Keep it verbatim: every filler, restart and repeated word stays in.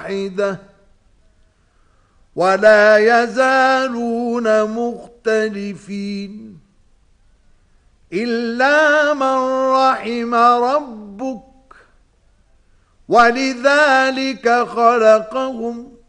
واحدة ولا يزالون مختلفين إلا من رحم ربك ولذلك خلقهم